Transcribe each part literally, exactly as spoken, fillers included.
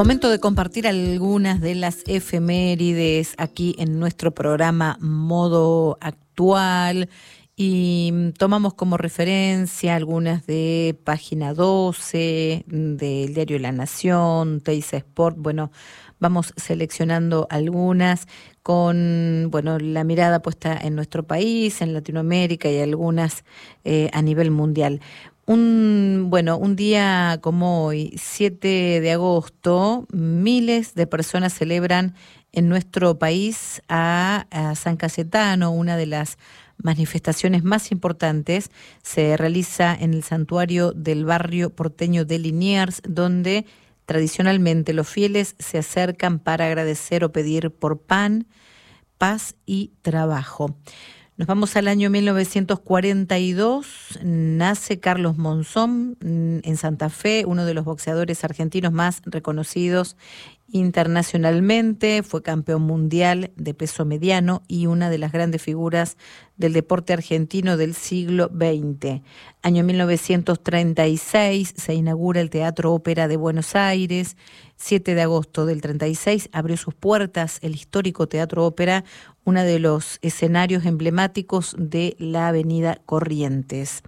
Momento de compartir algunas de las efemérides aquí en nuestro programa Modo Actual y tomamos como referencia algunas de Página doce, del diario La Nación, Teis Sport. Bueno, vamos seleccionando algunas con, bueno, la mirada puesta en nuestro país, en Latinoamérica y algunas eh, a nivel mundial. Un, bueno, un día como hoy, siete de agosto, miles de personas celebran en nuestro país a, a San Cayetano, una de las manifestaciones más importantes. Se realiza en el santuario del barrio porteño de Liniers, donde tradicionalmente los fieles se acercan para agradecer o pedir por pan, paz y trabajo. Nos vamos al año mil novecientos cuarenta y dos, nace Carlos Monzón en Santa Fe, uno de los boxeadores argentinos más reconocidos internacionalmente, fue campeón mundial de peso mediano y una de las grandes figuras del deporte argentino del siglo veinte. Año mil novecientos treinta y seis se inaugura el Teatro Ópera de Buenos Aires. siete de agosto del treinta y seis abrió sus puertas el histórico Teatro Ópera, uno de los escenarios emblemáticos de la avenida Corrientes.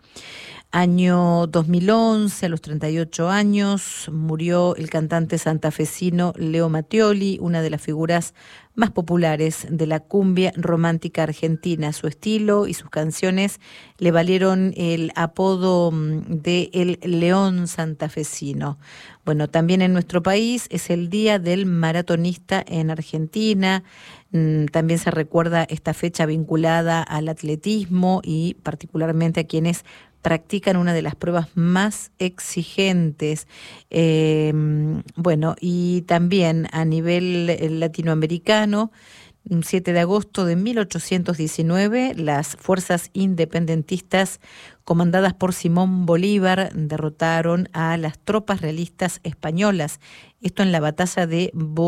Año dos mil once, a los treinta y ocho años, murió el cantante santafesino Leo Mattioli, una de las figuras más populares de la cumbia romántica argentina. Su estilo y sus canciones le valieron el apodo de El León Santafesino. Bueno, también en nuestro país es el Día del Maratonista en Argentina. También se recuerda esta fecha vinculada al atletismo y particularmente a quienes practican una de las pruebas más exigentes. Eh, bueno, y también a nivel latinoamericano, siete de agosto de mil ochocientos diecinueve, las fuerzas independentistas comandadas por Simón Bolívar derrotaron a las tropas realistas españolas. Esto en la batalla de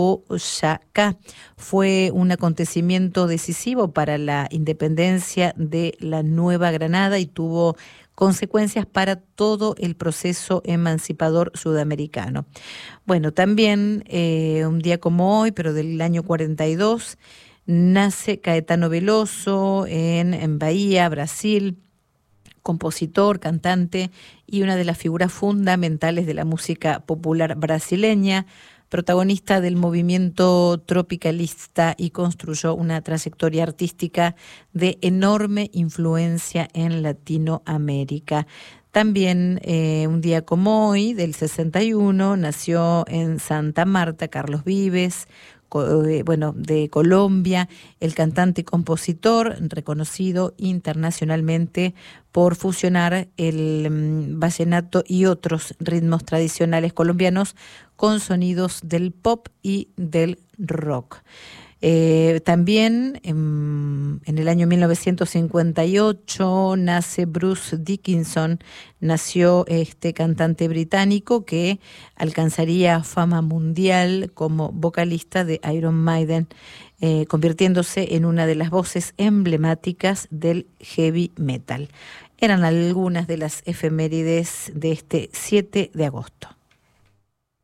Boyacá. Fue un acontecimiento decisivo para la independencia de la Nueva Granada y tuvo consecuencias para todo el proceso emancipador sudamericano. Bueno, también eh, un día como hoy, pero del año cuarenta y dos, nace Caetano Veloso en, en Bahía, Brasil, compositor, cantante y una de las figuras fundamentales de la música popular brasileña, protagonista del movimiento tropicalista y construyó una trayectoria artística de enorme influencia en Latinoamérica. También eh, un día como hoy, del sesenta y uno, nació en Santa Marta Carlos Vives, bueno, de Colombia, el cantante y compositor reconocido internacionalmente por fusionar el um, vallenato y otros ritmos tradicionales colombianos con sonidos del pop y del rock. Eh, también en, en el año mil novecientos cincuenta y ocho nace Bruce Dickinson, nació este cantante británico que alcanzaría fama mundial como vocalista de Iron Maiden, eh, convirtiéndose en una de las voces emblemáticas del heavy metal. Eran algunas de las efemérides de este siete de agosto.